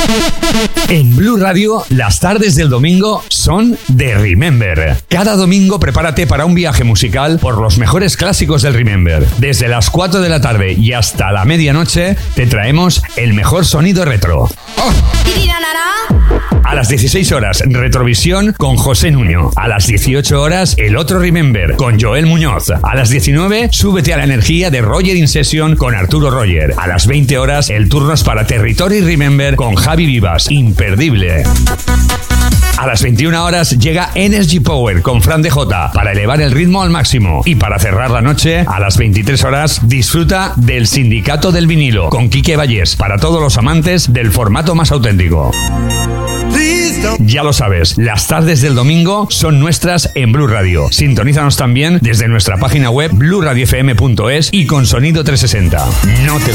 En Blue Radio, las tardes del domingo son de Remember. Cada domingo prepárate para un viaje musical por los mejores clásicos del Remember. Desde las 4 de la tarde y hasta la medianoche te traemos el mejor sonido retro. A las 16 horas, Retrovisión con José Nuño. A las 18 horas, El Otro Remember con Joel Muñoz. A las 19, súbete a la energía de Roger in Session con Arturo Roger. A las 20 horas, el turno es para Territory Remember con Javi Vivas. Imperdible. A las 21 horas llega Energy Power con Fran DJ para elevar el ritmo al máximo. Y para cerrar la noche, a las 23 horas, disfruta del Sindicato del Vinilo con Quique Vallés para todos los amantes del formato más auténtico. Ya lo sabes, las tardes del domingo son nuestras en Blue Radio. Sintonízanos también desde nuestra página web blueradiofm.es y con sonido 360. No te